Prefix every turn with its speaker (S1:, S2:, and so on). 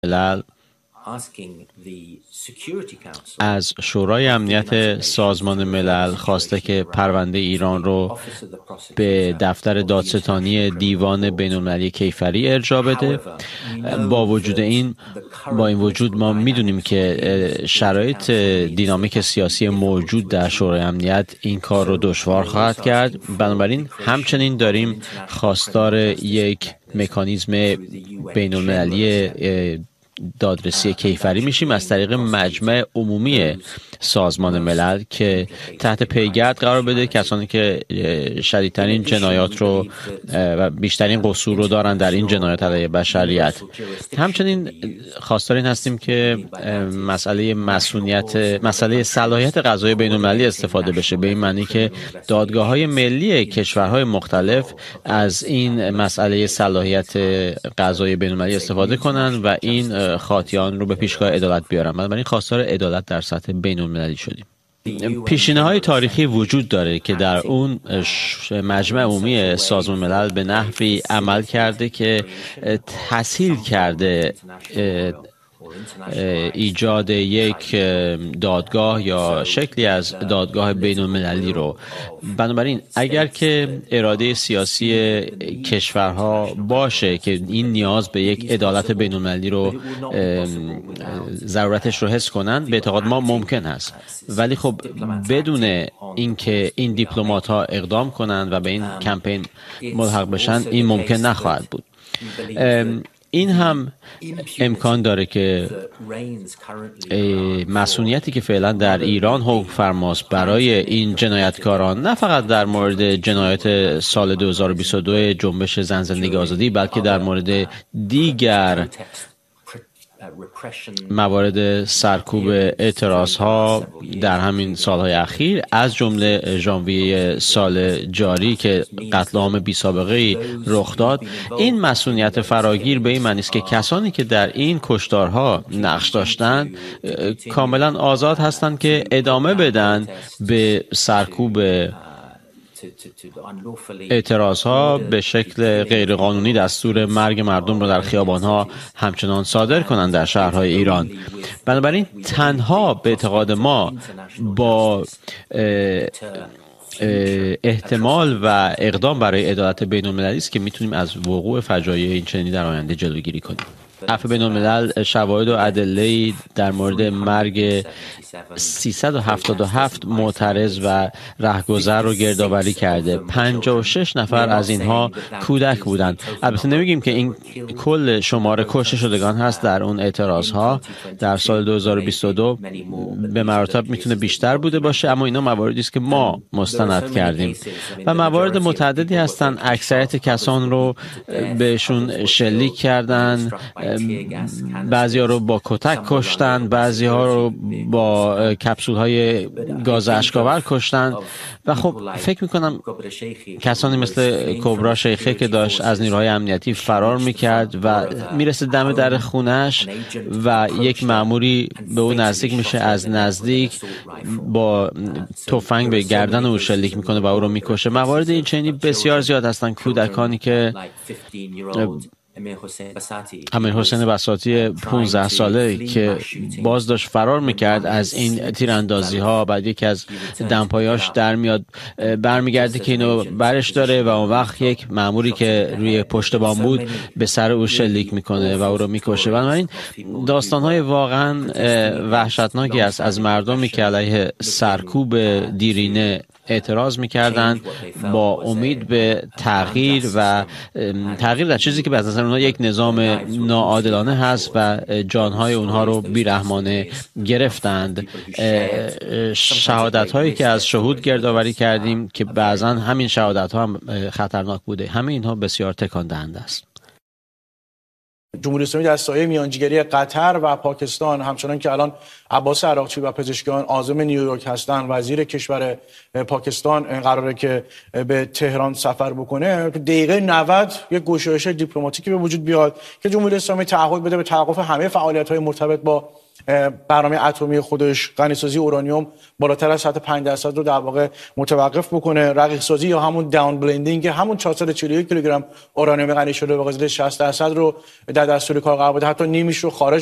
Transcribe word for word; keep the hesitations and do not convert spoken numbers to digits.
S1: ملل از شورای امنیت سازمان ملل خواسته که پرونده ایران رو به دفتر دادستانی دیوان بین‌المللی کیفری ارجاع بده. با وجود این با این وجود ما میدونیم که شرایط دینامیک سیاسی موجود در شورای امنیت این کار رو دشوار خواهد کرد. بنابراین همچنین داریم خواستار یک مکانیزم بین‌المللی دادرسی کیفری میشیم از طریق مجمع عمومی سازمان ملل که تحت پیگرد قرار بده کسانی که شدیدترین جنایات رو و بیشترین قصور رو دارن در این جنایات علیه بشریت. همچنین خواستار این هستیم که مسئله مسئولیت مسئله صلاحیت قضایی بین‌المللی استفاده بشه، به این معنی که دادگاه‌های ملی کشورهای مختلف از این مسئله صلاحیت قضایی بین‌المللی استفاده کنن و این خاطیان رو به پیشگاه عدالت بیارن. بنابراین خواستار عدالت در سطح بین‌المللی شدیم. پیشینه‌های تاریخی وجود داره که در اون مجمع عمومی سازمان ملل به نحوی عمل کرده که تسهیل کرده ایجاد یک دادگاه یا شکلی از دادگاه بین‌المللی رو. بنابراین اگر که اراده سیاسی کشورها باشه که این نیاز به یک عدالت بین‌المللی رو ضرورتش رو حس کنن، به اعتقاد ما ممکن هست، ولی خب بدون اینکه این دیپلمات‌ها اقدام کنن و به این کمپین ملحق بشن این ممکن نخواهد بود. این هم امکان داره که مسئولیتی که فعلا در ایران حکم فرماست برای این جنایتکاران، نه فقط در مورد جنایات سال دو هزار و بیست و دو جنبش زن زندگی آزادی، بلکه در مورد دیگر موارد سرکوب اعتراضها در همین سالهای اخیر، از جمله ژانویه سال جاری که قتل عام بی سابقه‌ای رخ داد. این مسئولیت فراگیر به این معنی است که کسانی که در این کشتارها نقش داشتند کاملا آزاد هستند که ادامه بدن به سرکوب اعتراضها، به شکل غیرقانونی دستور مرگ مردم را در خیابانها همچنان صادر کنند در شهرهای ایران. بنابراین تنها به اعتقاد ما با احتمال و اقدام برای عدالت بین‌المللی است که میتونیم از وقوع فجایع این چنینی در آینده جلوگیری کنیم. عفو بین‌الملل شواهد و ادله‌ای در مورد مرگ سیصد و هفتاد و هفت معترض و رهگذر رو گردآوری کرده. پنجاه و شش نفر از اینها کودک بودند. البته نمیگیم که این کل شماره کشته شدگان هست در اون اعتراضها در سال دو هزار و بیست و دو. به مراتب میتونه بیشتر بوده باشه، اما اینا مواردی است که ما مستند کردیم و موارد متعددی هستن. اکثریت کسان رو بهشون شلیک کردن، بعضی ها رو با کتک کشتن، بعضی ها رو با کپسول های گاز اشک‌آور کشتن و خب فکر میکنم کسانی مثل کبرا شیخه که داشت از نیروهای امنیتی فرار میکرد و میرسه دم در خونش و یک مأموری به او نزدیک میشه، از نزدیک با تفنگ به گردن او شلیک میکنه و او رو میکشه. موارد این چنینی بسیار زیاد هستن. کودکانی که امیر حسین بساطی پانزده ساله که باز داشت فرار میکرد از این تیراندازی ها، بعد یکی از دمپایاش در میاد برمیگرده که اینو برش داره و اون وقت یک مأموری که روی پشت بام بود به سر او شلیک میکنه و او رو میکشه. بنابراین داستان های واقعا وحشتناکی است از مردمی که علیه سرکوب دیرینه اعتراض میکردن با امید به تغییر و تغییر در چیزی که به نظر اونها یک نظام ناعادلانه هست و جانهای اونها رو بیرحمانه گرفتند. شهادت هایی که از شهود گردآوری کردیم که بعضا همین شهادت ها هم خطرناک بوده، همه اینها بسیار تکان دهنده است.
S2: جمهوری اسلامی در سایه میانجیگری قطر و پاکستان، همچنان که الان عباس عراقچی و پزشکان عازم نیویورک هستند، وزیر کشور پاکستان قراره که به تهران سفر بکنه، دقیقه نود یک گشایش دیپلماتیکی به وجود بیاد که جمهوری اسلامی تعهد بده به توقف همه فعالیت‌های مرتبط با برنامه اتمی خودش، غنیسازی اورانیوم بالاتر از سطح پنج درصد رو در واقع متوقف بکنه، رقیق سازی یا همون داون بلندینگ، همون چهارصد و چهل و یک کیلوگرم اورانیوم غنی شده به قیمت شصت درصد رو در در دستور کار قرار بده، حتی نیمیش رو خارج